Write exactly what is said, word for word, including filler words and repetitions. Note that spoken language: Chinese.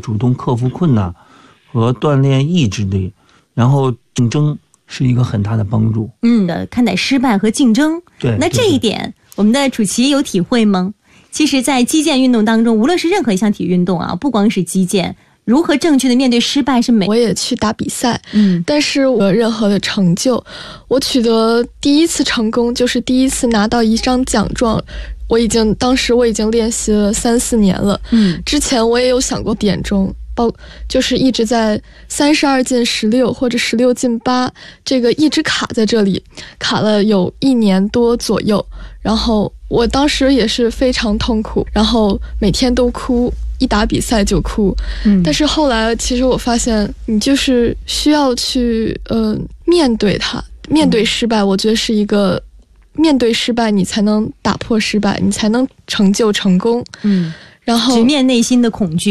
主动克服困难和锻炼意志力，然后竞争是一个很大的帮助。 嗯，看待失败和竞争， 对， 那这一点我们的楚奇有体会吗？其实在击剑运动当中，无论是任何一项体育运动啊，不光是击剑，如何正确的面对失败是每我也去打比赛， 嗯， 但是我任何的成就，我取得第一次成功就是第一次拿到一张奖状，我已经当时我已经练习了三四年了， 嗯， 之前我也有想过点钟，包就是一直在三十二进十六或者十六进八，这个一直卡在这里，卡了有一年多左右，然后我当时也是非常痛苦，然后每天都哭，一打比赛就哭，嗯，但是后来其实我发现你就是需要去呃面对它，面对失败，我觉得是一个面对失败你才能打破失败，你才能成就成功， 嗯， 然后直面内心的恐惧。